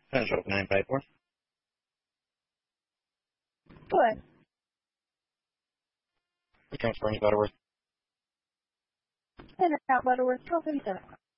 Finish opening paperwork. What? We transferring you Butterworth. In and out Butterworth, 12:37.